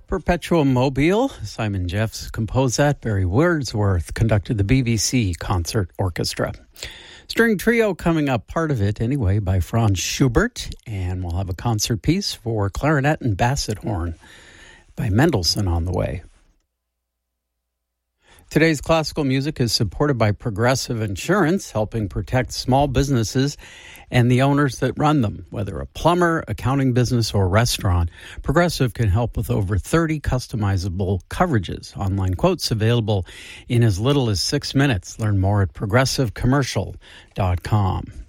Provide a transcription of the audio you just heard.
Perpetuum Mobile, Simon Jeffs composed that. Barry Wordsworth conducted the BBC Concert Orchestra. String trio coming up, part of it anyway, by Franz Schubert. And we'll have a concert piece for clarinet and basset horn by Mendelssohn on the way. Today's classical music is supported by Progressive Insurance, helping protect small businesses and the owners that run them. Whether a plumber, accounting business, or restaurant, Progressive can help with over 30 customizable coverages. Online quotes available in as little as 6 minutes. Learn more at progressivecommercial.com.